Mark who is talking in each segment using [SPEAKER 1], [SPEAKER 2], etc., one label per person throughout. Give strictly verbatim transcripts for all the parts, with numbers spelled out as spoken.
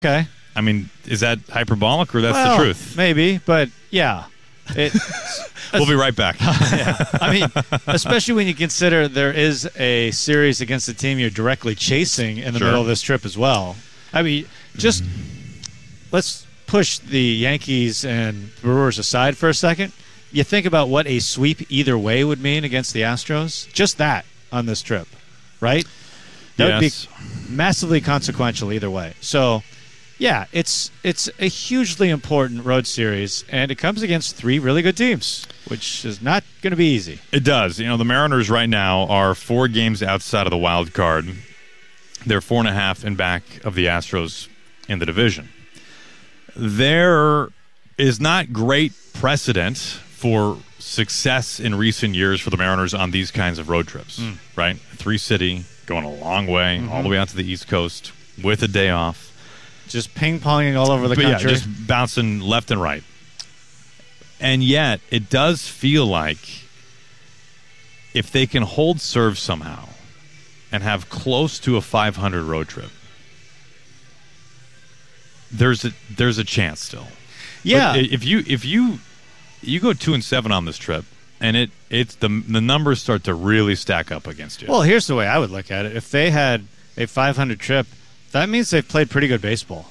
[SPEAKER 1] Okay.
[SPEAKER 2] I mean, is that hyperbolic or that's
[SPEAKER 1] well,
[SPEAKER 2] the truth?
[SPEAKER 1] Maybe, but yeah. It,
[SPEAKER 2] we'll be right back.
[SPEAKER 1] yeah. I mean, especially when you consider there is a series against the team you're directly chasing in the
[SPEAKER 2] Sure.
[SPEAKER 1] middle of this trip as well. I mean, just let's push the Yankees and Brewers aside for a second. You think about what a sweep either way would mean against the Astros. Just that on this trip, right? That
[SPEAKER 2] yes.
[SPEAKER 1] would be massively consequential either way. So, yeah, it's it's a hugely important road series, and it comes against three really good teams, which is not going to be easy.
[SPEAKER 2] It does. You know, the Mariners right now are four games outside of the wild card. They're four and a half in back of the Astros in the division. There is not great precedent for success in recent years for the Mariners on these kinds of road trips, mm. right? Three city, going a long way, mm-hmm. all the way out to the East Coast with a day off.
[SPEAKER 1] Just ping-ponging all over the
[SPEAKER 2] but
[SPEAKER 1] country.
[SPEAKER 2] Yeah, just bouncing left and right. And yet, it does feel like if they can hold serve somehow and have close to a five hundred road trip, there's a there's a chance still.
[SPEAKER 1] Yeah.
[SPEAKER 2] But if you if you you go two and seven on this trip, and it it's the the numbers start to really stack up against you.
[SPEAKER 1] Well, here's the way I would look at it. If they had a five hundred trip, that means they've played pretty good baseball.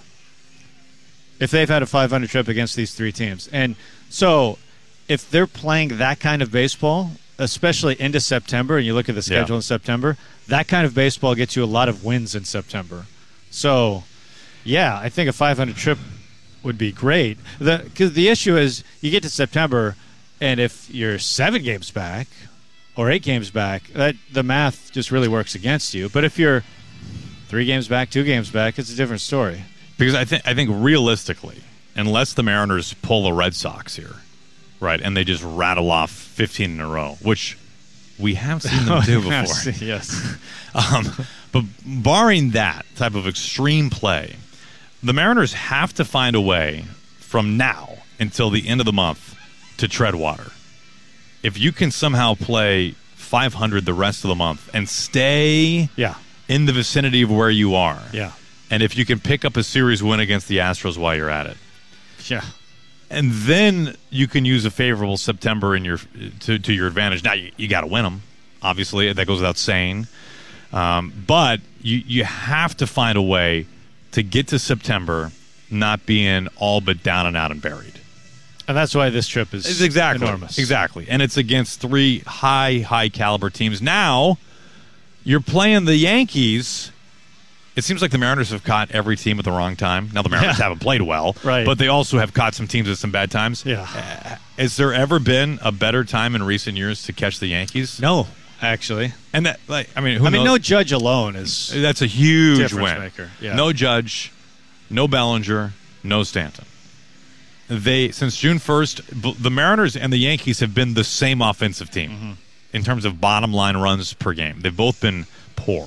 [SPEAKER 1] If they've had a five hundred trip against these three teams. And so if they're playing that kind of baseball, especially into September, and you look at the schedule
[SPEAKER 2] yeah.
[SPEAKER 1] in September, that kind of baseball gets you a lot of wins in September. So, yeah, I think a five hundred trip would be great. Because the, the issue is you get to September, and if you're seven games back or eight games back, that the math just really works against you. But if you're three games back, two games back, it's a different story.
[SPEAKER 2] Because I think I think realistically, unless the Mariners pull the Red Sox here, right, and they just rattle off fifteen in a row, which we have seen them do before.
[SPEAKER 1] Yes.
[SPEAKER 2] um, but barring that type of extreme play, the Mariners have to find a way from now until the end of the month to tread water. If you can somehow play five hundred the rest of the month and stay
[SPEAKER 1] yeah.
[SPEAKER 2] in the vicinity of where you are,
[SPEAKER 1] yeah.
[SPEAKER 2] and if you can pick up a series win against the Astros while you're at it,
[SPEAKER 1] yeah,
[SPEAKER 2] and then you can use a favorable September in your to, to your advantage. Now you, you got to win them, obviously. That goes without saying. Um, but you you have to find a way to get to September not being all but down and out and buried.
[SPEAKER 1] And that's why this trip is
[SPEAKER 2] it's exactly,
[SPEAKER 1] enormous.
[SPEAKER 2] Exactly. And it's against three high, high caliber teams. Now you're playing the Yankees. It seems like the Mariners have caught every team at the wrong time. Now, the Mariners
[SPEAKER 1] yeah.
[SPEAKER 2] haven't played well,
[SPEAKER 1] right.
[SPEAKER 2] but they also have caught some teams at some bad times.
[SPEAKER 1] Yeah.
[SPEAKER 2] Uh, has there ever been a better time in recent years to catch the Yankees?
[SPEAKER 1] No, actually.
[SPEAKER 2] And that, like, I mean, who
[SPEAKER 1] I mean,
[SPEAKER 2] knows?
[SPEAKER 1] no Judge alone is
[SPEAKER 2] that's a huge
[SPEAKER 1] difference
[SPEAKER 2] win.
[SPEAKER 1] maker. Yeah.
[SPEAKER 2] No Judge, no Bellinger, no Stanton. They since June first, the Mariners and the Yankees have been the same offensive team mm-hmm. in terms of bottom line runs per game. They've both been poor.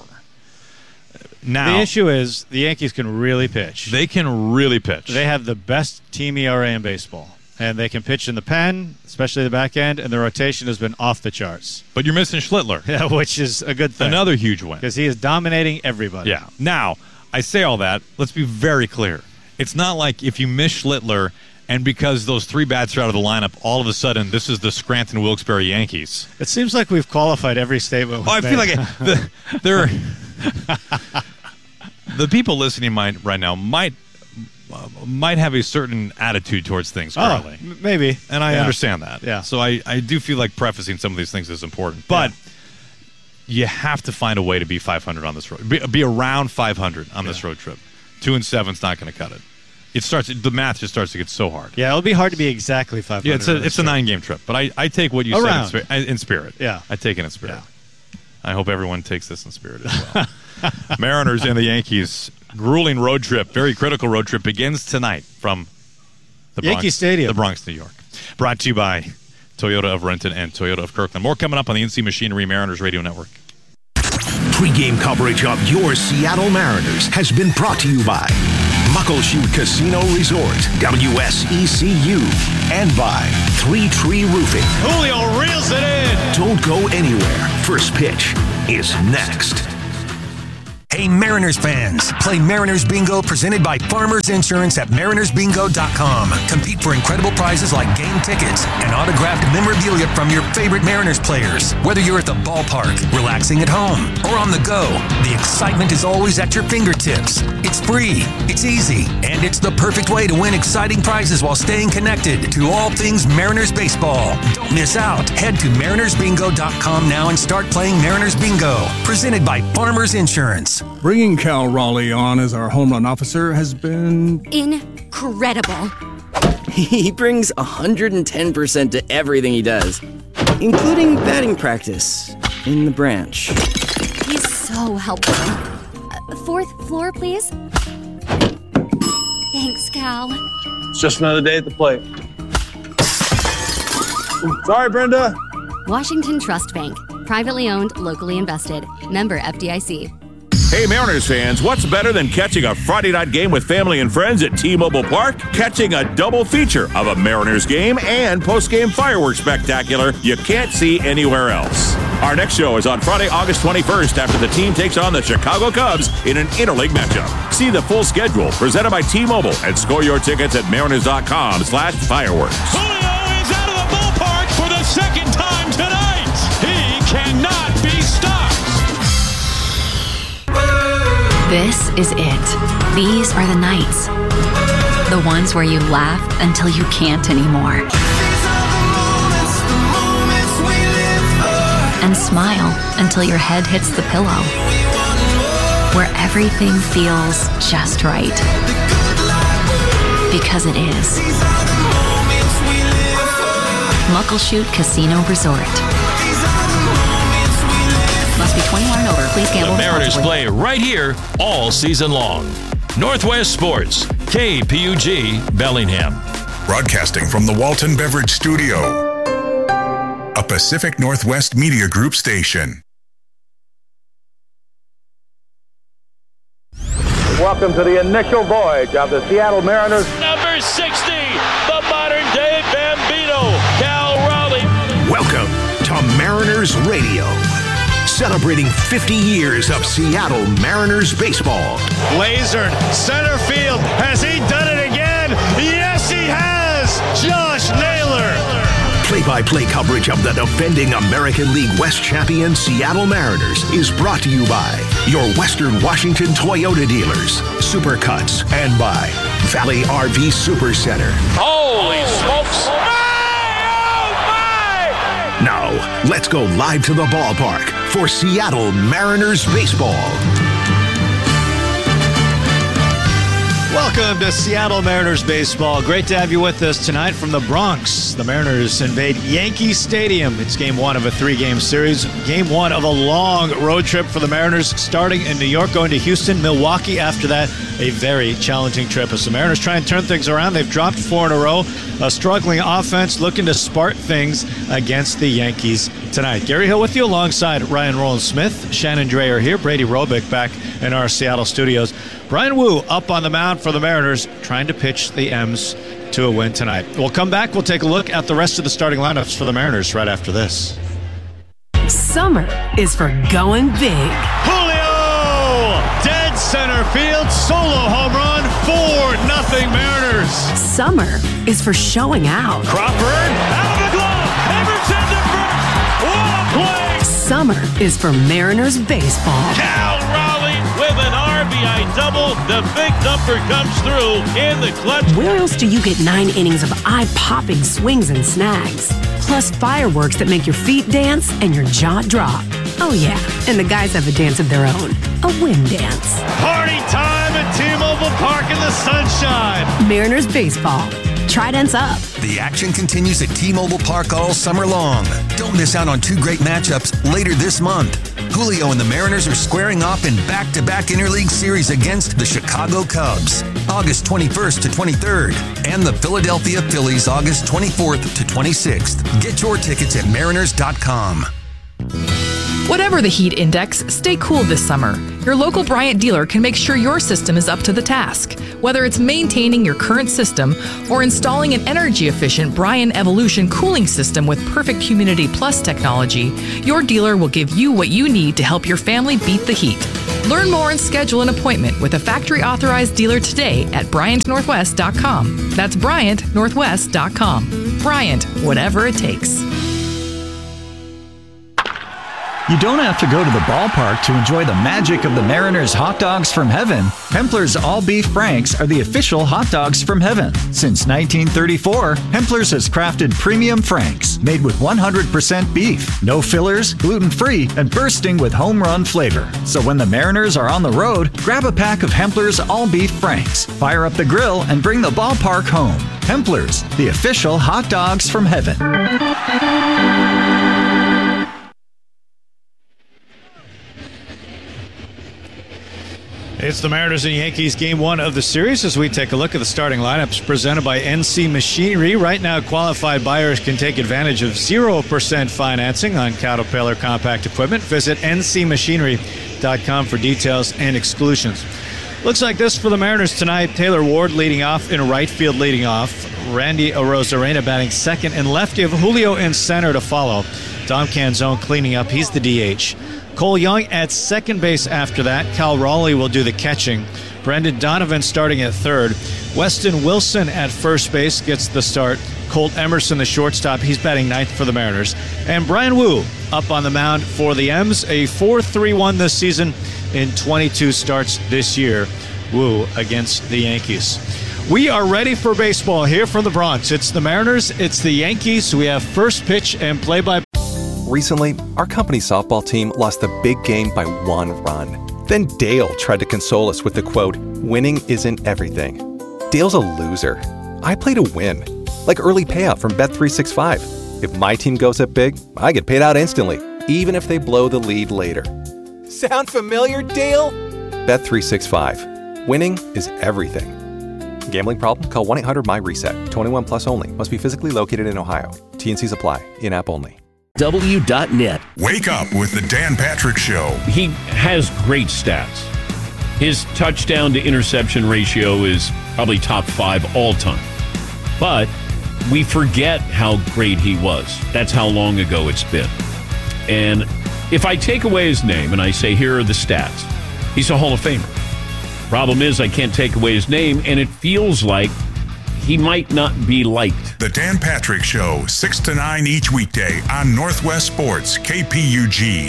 [SPEAKER 2] Now,
[SPEAKER 1] the issue is the Yankees can really pitch.
[SPEAKER 2] They can really pitch.
[SPEAKER 1] They have the best team E R A in baseball. And they can pitch in the pen, especially the back end, and the rotation has been off the charts.
[SPEAKER 2] But you're missing Schlittler.
[SPEAKER 1] Yeah, which is a good thing.
[SPEAKER 2] Another huge win.
[SPEAKER 1] Because he is dominating everybody.
[SPEAKER 2] Yeah. Now, I say all that. Let's be very clear. It's not like if you miss Schlittler and because those three bats are out of the lineup, all of a sudden this is the Scranton Wilkes-Barre Yankees.
[SPEAKER 1] It seems like we've qualified every statement.
[SPEAKER 2] Oh, I feel like it, the, there. The people listening might right now might uh, might have a certain attitude towards things currently.
[SPEAKER 1] Oh, maybe,
[SPEAKER 2] and I
[SPEAKER 1] yeah.
[SPEAKER 2] understand that.
[SPEAKER 1] Yeah.
[SPEAKER 2] So I, I do feel like prefacing some of these things is important, but yeah. you have to find a way to be five hundred on this road. Be, be around five hundred on yeah. this road trip. Two and seven's not going to cut it. It starts. The math just starts to get so hard.
[SPEAKER 1] Yeah, it'll be hard to be exactly five hundred.
[SPEAKER 2] Yeah, it's a it's
[SPEAKER 1] trip.
[SPEAKER 2] a nine game trip, but I, I take what you
[SPEAKER 1] around.
[SPEAKER 2] said in, spi- in spirit.
[SPEAKER 1] Yeah,
[SPEAKER 2] I take it in spirit.
[SPEAKER 1] Yeah.
[SPEAKER 2] I hope everyone takes this in spirit as well. Mariners and the Yankees, grueling road trip, very critical road trip, begins tonight from the Bronx,
[SPEAKER 1] Yankee Stadium,
[SPEAKER 2] the Bronx, New York. Brought to you by Toyota of Renton and Toyota of Kirkland. More coming up on the N C Machinery Mariners Radio Network.
[SPEAKER 3] Pre-game coverage of your Seattle Mariners has been brought to you by Muckleshoot Casino Resort, W S E C U, and by Three Tree Roofing.
[SPEAKER 1] Julio reels it in.
[SPEAKER 3] Don't go anywhere. First pitch is next. Hey Mariners fans, play Mariners Bingo presented by Farmers Insurance at mariners bingo dot com. Compete for incredible prizes like game tickets and autographed memorabilia from your favorite Mariners players. Whether you're at the ballpark, relaxing at home, or on the go, the excitement is always at your fingertips. It's free, it's easy, and it's the perfect way to win exciting prizes while staying connected to all things Mariners baseball. Don't miss out. Head to mariners bingo dot com now and start playing Mariners Bingo, presented by Farmers Insurance.
[SPEAKER 4] Bringing Cal Raleigh on as our home run officer has been
[SPEAKER 5] incredible.
[SPEAKER 6] He brings one hundred ten percent to everything he does, including batting practice in the branch.
[SPEAKER 5] He's so helpful. Uh, fourth floor, please. Thanks, Cal.
[SPEAKER 7] It's just another day at the plate. Sorry, Brenda.
[SPEAKER 5] Washington Trust Bank. Privately owned, locally invested. Member F D I C.
[SPEAKER 8] Hey Mariners fans, what's better than catching a Friday night game with family and friends at T-Mobile Park? Catching a double feature of a Mariners game and post-game fireworks spectacular you can't see anywhere else. Our next show is on Friday, August twenty-first after the team takes on the Chicago Cubs in an interleague matchup. See the full schedule presented by T-Mobile and score your tickets at mariners dot com slash fireworks.
[SPEAKER 9] Julio is out of the ballpark for the second time tonight. He cannot be stopped.
[SPEAKER 10] This is it. These are the nights. The ones where you laugh until you can't anymore. And smile until your head hits the pillow. Where everything feels just right. Because it is. Muckleshoot Casino Resort. Must be twenty-one and over. Please gamble
[SPEAKER 9] responsibly. The Mariners
[SPEAKER 10] play
[SPEAKER 9] right here all season long. Northwest Sports, K P U G, Bellingham.
[SPEAKER 11] Broadcasting from the Walton Beverage Studio, a Pacific Northwest Media Group station.
[SPEAKER 12] Welcome to the initial voyage of the Seattle Mariners.
[SPEAKER 9] Number sixty, the modern-day Bambino, Cal Raleigh.
[SPEAKER 3] Welcome to Mariners Radio, celebrating fifty years of Seattle Mariners baseball.
[SPEAKER 1] Lasered, center field. Has he done it again? Yes, he has! Josh Naylor.
[SPEAKER 3] Play-by-play coverage of the defending American League West champion Seattle Mariners is brought to you by your Western Washington Toyota dealers, Supercuts, and by Valley R V Super Center.
[SPEAKER 9] Holy smokes!
[SPEAKER 3] Now, let's go live to the ballpark for Seattle Mariners baseball.
[SPEAKER 1] Welcome to Seattle Mariners baseball. Great to have you with us tonight from the Bronx. The Mariners invade Yankee Stadium. It's game one of a three-game series. Game one of a long road trip for the Mariners, starting in New York, going to Houston, Milwaukee. After that, a very challenging trip as the Mariners try and turn things around. They've dropped four in a row. A struggling offense looking to spark things against the Yankees tonight. Gary Hill with you alongside Ryan Rowland-Smith. Shannon Dreyer here. Brady Robick back in our Seattle studios. Brian Wu up on the mound for the Mariners, trying to pitch the M's to a win tonight. We'll come back. We'll take a look at the rest of the starting lineups for the Mariners right after this.
[SPEAKER 13] Summer is for going big.
[SPEAKER 1] Julio! Dead center field, solo home run, four nothing Mariners.
[SPEAKER 13] Summer is for showing out.
[SPEAKER 9] Crawford, out of the glove, Emerson to first. What a play!
[SPEAKER 13] Summer is for Mariners baseball.
[SPEAKER 9] Cal Raleigh with an R B I double. The big thumper comes through in the clutch.
[SPEAKER 13] Where else do you get nine innings of eye-popping swings and snags? Plus fireworks that make your feet dance and your jaw drop. Oh yeah, and the guys have a dance of their own. A wind dance.
[SPEAKER 1] Party time at T-Mobile Park in the sunshine.
[SPEAKER 13] Mariners baseball. Trident's up.
[SPEAKER 3] The action continues at T-Mobile Park all summer long. Don't miss out on two great matchups later this month. Julio and the Mariners are squaring off in back-to-back interleague series against the Chicago Cubs, August twenty-first to twenty-third, and the Philadelphia Phillies, August twenty-fourth to twenty-sixth. Get your tickets at mariners dot com.
[SPEAKER 14] Whatever the heat index, stay cool this summer. Your local Bryant dealer can make sure your system is up to the task. Whether it's maintaining your current system or installing an energy-efficient Bryant Evolution cooling system with Perfect Humidity Plus technology, your dealer will give you what you need to help your family beat the heat. Learn more and schedule an appointment with a factory-authorized dealer today at Bryant Northwest dot com. That's Bryant Northwest dot com. Bryant, whatever it takes.
[SPEAKER 15] You don't have to go to the ballpark to enjoy the magic of the Mariners hot dogs from heaven. Hempler's All-Beef Franks are the official hot dogs from heaven. Since nineteen thirty-four, Hempler's has crafted premium Franks made with one hundred percent beef, no fillers, gluten-free, and bursting with home run flavor. So when the Mariners are on the road, grab a pack of Hempler's All-Beef Franks, fire up the grill, and bring the ballpark home. Hempler's, the official hot dogs from heaven.
[SPEAKER 1] It's the Mariners and Yankees game one of the series as we take a look at the starting lineups presented by N C Machinery. Right now, qualified buyers can take advantage of zero percent financing on Caterpillar compact equipment. Visit N C machinery dot com for details and exclusions. Looks like this for the Mariners tonight. Taylor Ward leading off in right field leading off. Randy Arozarena batting second and left. You have Julio in center to follow. Dom Canzone cleaning up. He's the D H. Cole Young at second base after that. Cal Raleigh will do the catching. Brendan Donovan starting at third. Weston Wilson at first base gets the start. Colt Emerson, the shortstop, he's batting ninth for the Mariners. And Brian Wu up on the mound for the M's. A four three one this season in twenty-two starts this year. Wu against the Yankees. We are ready for baseball here from the Bronx. It's the Mariners, it's the Yankees. We have first pitch and play-by.
[SPEAKER 16] Recently, our company's softball team lost the big game by one run. Then Dale tried to console us with the quote, "Winning isn't everything." Dale's a loser. I play to win. Like early payout from Bet three sixty-five. If my team goes up big, I get paid out instantly, even if they blow the lead later. Sound familiar, Dale? Bet three sixty-five. Winning is everything. Gambling problem? Call one eight hundred M Y reset. twenty-one plus only. Must be physically located in Ohio. T and Cs apply. In-app only.
[SPEAKER 3] W dot net.
[SPEAKER 11] Wake up with the Dan Patrick Show.
[SPEAKER 17] He has great stats. His touchdown to interception ratio is probably top five all time. But we forget how great he was. That's how long ago it's been. And if I take away his name and I say, here are the stats, he's a Hall of Famer. Problem is, I can't take away his name, and it feels like he might not be liked.
[SPEAKER 11] The Dan Patrick Show, six to nine each weekday on Northwest Sports, K P U G.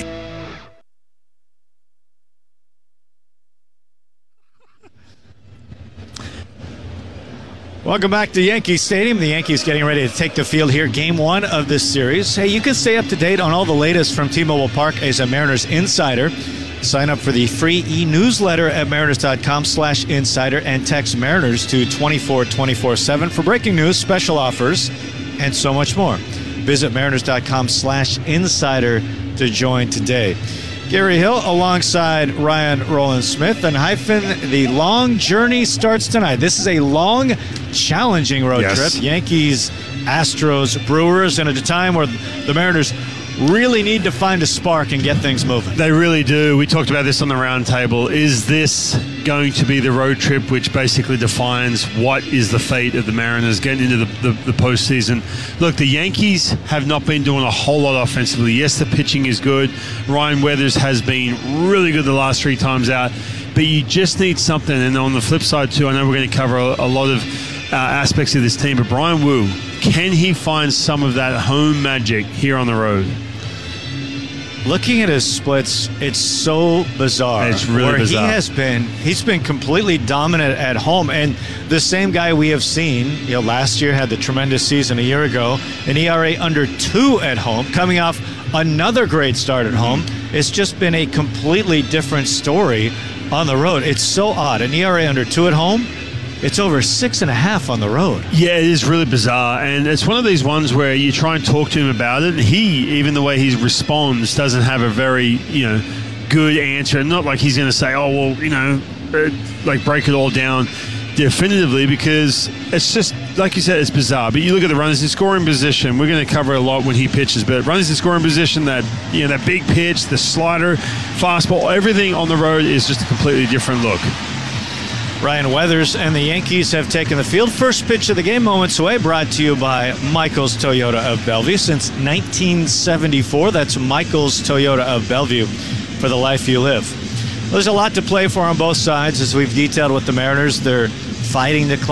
[SPEAKER 1] Welcome back to Yankee Stadium. The Yankees getting ready to take the field here, game one of this series. Hey, you can stay up to date on all the latest from T-Mobile Park as a Mariners insider. Sign up for the free e-newsletter at mariners.com slash insider and text Mariners to two four two four seven for breaking news, special offers, and so much more. Visit mariners.com slash insider to join today. Gary Hill alongside Ryan Rowland-Smith and Hyphen. The long journey starts tonight. This is a long, challenging road
[SPEAKER 18] yes.
[SPEAKER 1] trip. Yankees, Astros, Brewers, and at a time where the Mariners really need to find a spark and get things moving.
[SPEAKER 18] They really do. We talked about this on the round table. Is this going to be the road trip which basically defines what is the fate of the Mariners getting into the, the, the postseason? Look, the Yankees have not been doing a whole lot offensively. Yes, the pitching is good. Ryan Weathers has been really good the last three times out. But you just need something. And on the flip side, too, I know we're going to cover a, a lot of uh, aspects of this team. But Brian Wu, can he find some of that home magic here on the road?
[SPEAKER 1] Looking at his splits, it's so bizarre.
[SPEAKER 18] It's really
[SPEAKER 1] where
[SPEAKER 18] bizarre.
[SPEAKER 1] He has been, he's been completely dominant at home. And the same guy we have seen, you know, last year had the tremendous season a year ago, an E R A under two at home, coming off another great start at home. It's just been a completely different story on the road. It's so odd. An E R A under two at home, it's over six and a half on the road.
[SPEAKER 18] Yeah, it is really bizarre. And it's one of these ones where you try and talk to him about it. And he, even the way he responds, doesn't have a very, you know, good answer. Not like he's going to say, oh, well, you know, uh, like break it all down definitively, because it's just, like you said, it's bizarre. But you look at the runners in scoring position. We're going to cover a lot when he pitches. But runners in scoring position, that, you know, that big pitch, the slider, fastball, everything on the road is just a completely different look.
[SPEAKER 1] Ryan Weathers and the Yankees have taken the field. First pitch of the game moments away, brought to you by Michael's Toyota of Bellevue. Since nineteen seventy-four, that's Michael's Toyota of Bellevue, for the life you live. there's a lot to play for on both sides, as we've detailed with the Mariners. They're fighting to climb